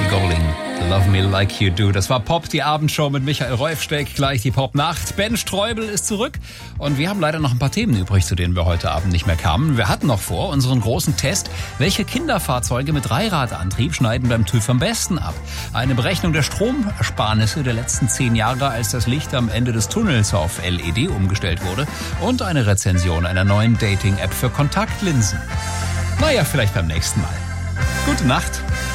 Golding. Love Me Like You Do. Das war Pop, die Abendshow mit Michael Rolfsteck. Gleich die Pop-Nacht. Ben Streubel ist zurück. Und wir haben leider noch ein paar Themen übrig, zu denen wir heute Abend nicht mehr kamen. Wir hatten noch vor unseren großen Test. Welche Kinderfahrzeuge mit Dreiradantrieb schneiden beim TÜV am besten ab? Eine Berechnung der Stromersparnisse der letzten 10 Jahre, als das Licht am Ende des Tunnels auf LED umgestellt wurde. Und eine Rezension einer neuen Dating-App für Kontaktlinsen. Naja, vielleicht beim nächsten Mal. Gute Nacht.